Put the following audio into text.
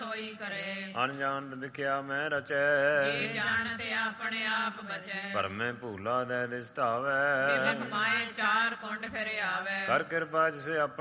ਸੋਈ ਕਰੇ। ਅਣਜਾਣਤ ਵਿਖਿਆ ਮੈਂ ਰਚੈ, ਜੇ ਜਾਣਤੇ ਆਪਣੇ ਆਪ ਬਚੈ। ਭਰਮੇ ਭੂਲਾ ਦੇ ਦਿਸ ਧਾਵੈ, ਬਿਨ ਕਮਾਏ ਚਾਰ ਕੁੰਡ ਫਿਰ ਆਵੈ। ਕਰ ਕਿਰਪਾ ਜਿਸੇ ਆਪਣੀ